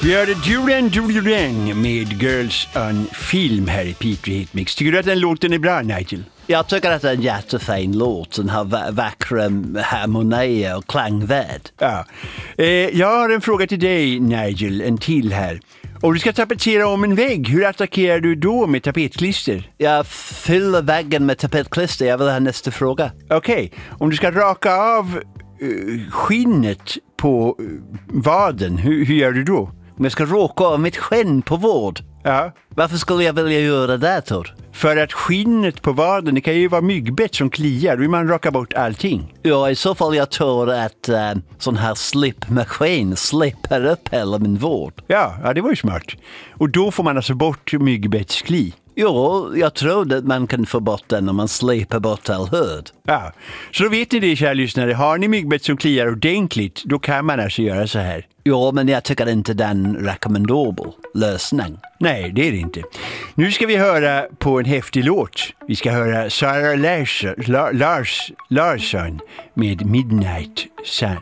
Vi hörde Duran med Girls on Film här i P3 Hitmix. Tycker du att den låten är bra, Nigel? Jag tycker att det är en jättefin låt. Den har vackra harmonier och klangvärd. Ja. Jag har en fråga till dig, Nigel, en till här. Om du ska tapetsera om en vägg, hur attackerar du då med tapetklister? Jag fyller väggen med tapetklister. Jag vill ha nästa fråga. Okej. Om du ska raka av skinnet på vaden, hur gör du då? Om jag ska råka av mitt skinn på vård. Ja. Varför skulle jag vilja göra det, Tor? För att skinnet på vaden, det kan ju vara myggbett som kliar. Då vill man raka bort allting. Ja, i så fall jag tror att sån här slipmaskin slipper upp hela min vård. Ja, det var ju smart. Och då får man alltså bort myggbettskli. Jo, jag tror att man kan få bort den om man slipper bort all hud. Ja, så då vet ni det, kära lyssnare. Har ni myggbett som kliar ordentligt, då kan man alltså göra så här. Jo, men jag tycker inte den rekommendabel lösning. Nej, det är det inte. Nu ska vi höra på en häftig låt. Vi ska höra Sarah Larsson med Midnight Sun.